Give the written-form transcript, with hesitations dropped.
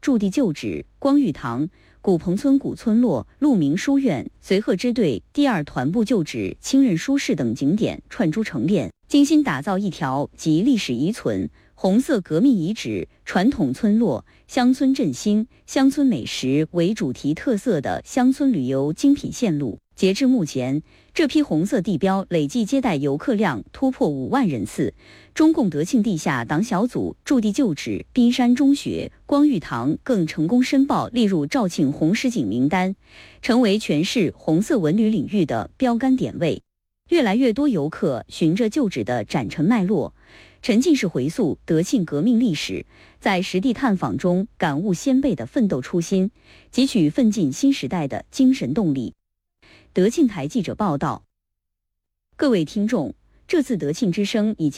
驻地旧址光裕堂、古彭村古村落、鹿鸣书院、随贺支队第2团部旧址清任书室等景点串珠成链，精心打造一条集历史遗存、红色革命遗址、传统村落、乡村振兴、乡村美食为主题特色的乡村旅游精品线路。截至目前，这批红色地标累计接待游客量突破5万人次。中共德庆地下党小组驻地旧址滨山中学、光裕堂更成功申报列入肇庆红十景名单，成为全市红色文旅领域的标杆点位。越来越多游客循着旧址的展陈脉络，沉浸式回溯德庆革命历史，在实地探访中感悟先辈的奋斗初心，汲取奋进新时代的精神动力。德庆台记者报道。各位听众，这次德庆之声已经